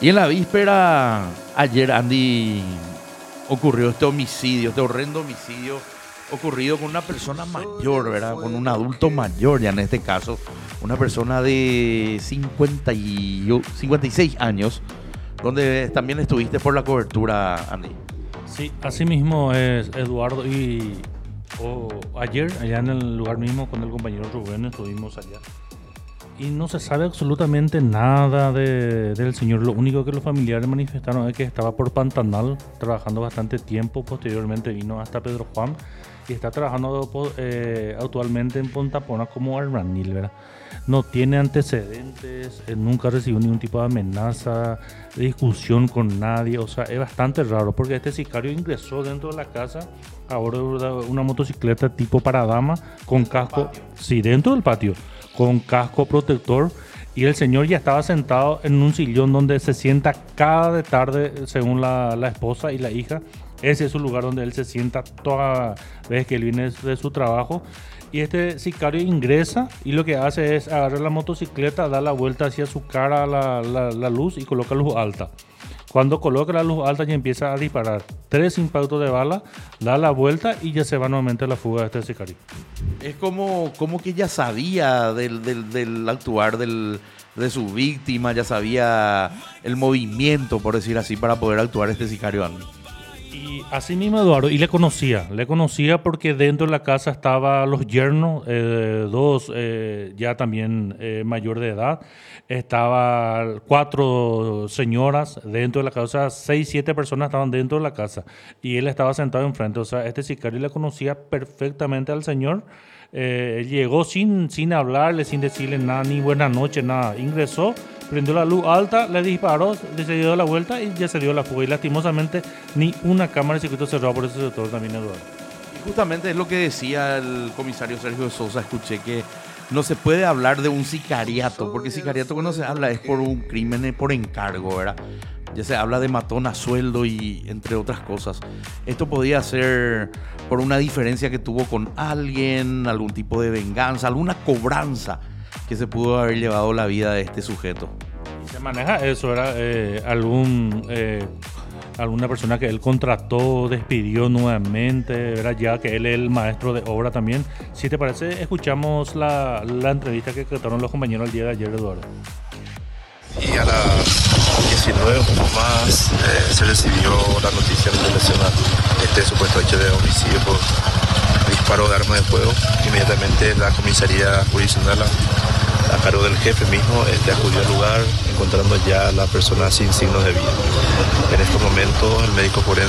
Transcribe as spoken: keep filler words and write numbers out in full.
Y en la víspera, ayer, Andy, ocurrió este homicidio, este horrendo homicidio ocurrido con una persona mayor, ¿verdad? Con un adulto mayor, ya en este caso, una persona de cincuenta y seis años, donde también estuviste por la cobertura, Andy. Sí, así mismo es, Eduardo, y oh, ayer, allá en el lugar mismo con el compañero Rubén, estuvimos allá. Y no se sabe absolutamente nada de, del señor. Lo único que los familiares manifestaron es que estaba por Pantanal trabajando bastante tiempo. Posteriormente vino hasta Pedro Juan y está trabajando eh, actualmente en Pontapona como albañil, ¿verdad? No tiene antecedentes, eh, nunca recibió ningún tipo de amenaza, de discusión con nadie. O sea, es bastante raro porque este sicario ingresó dentro de la casa a bordo de una motocicleta tipo paradama con casco. Sí, dentro del patio, con casco protector, y el señor ya estaba sentado en un sillón donde se sienta cada tarde, según la, la esposa y la hija. Ese es su lugar donde él se sienta toda vez que él viene de su trabajo. Y este sicario ingresa y lo que hace es agarrar la motocicleta, da la vuelta hacia su cara la, la, la luz y coloca luz alta. Cuando coloca la luz alta ya empieza a disparar tres impactos de bala, da la vuelta y ya se va nuevamente a la fuga de este sicario. Es como, como que ya sabía del, del, del actuar del, de su víctima, ya sabía el movimiento, por decir así, para poder actuar este sicario, Andy. Y así mismo, Eduardo, y le conocía, le conocía porque dentro de la casa estaban los yernos, eh, dos eh, ya también eh, mayor de edad, estaban cuatro señoras dentro de la casa, o sea, seis, siete personas estaban dentro de la casa y él estaba sentado enfrente, o sea, este sicario le conocía perfectamente al señor. Eh, llegó sin, sin hablarle, sin decirle nada, ni buenas noches, nada. Ingresó, prendió la luz alta, le disparó, le se dio la vuelta y ya se dio la fuga. Y lastimosamente ni una cámara de circuito cerrado por ese sector también, Eduardo. Y justamente es lo que decía el comisario Sergio de Sousa. Escuché que no se puede hablar de un sicariato, porque sicariato cuando se habla es por un crimen por encargo, ¿verdad? Ya se habla de matón a sueldo y entre otras cosas. Esto podía ser por una diferencia que tuvo con alguien, algún tipo de venganza, alguna cobranza que se pudo haber llevado la vida de este sujeto. Y se maneja eso, ¿verdad? Eh, algún, eh, alguna persona que él contrató, despidió nuevamente, ¿verdad? Ya que él es el maestro de obra también. Si te parece, escuchamos la, la entrevista que trataron los compañeros el día de ayer, Eduardo. Y a las diecinueve, un poco más, eh, se recibió la noticia en relación a este supuesto hecho de homicidio por disparo de arma de fuego. Inmediatamente la comisaría jurisdiccional a, a cargo del jefe mismo este, acudió al lugar, encontrando ya a la persona sin signos de vida. En estos momentos el médico forense